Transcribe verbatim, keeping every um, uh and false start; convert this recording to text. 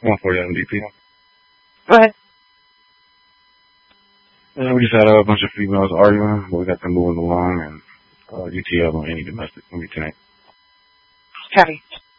one forty-seven D P. Go ahead. And we just had a bunch of females arguing, but we got them moving along, and uh, U T L on any domestic movie tonight. Copy.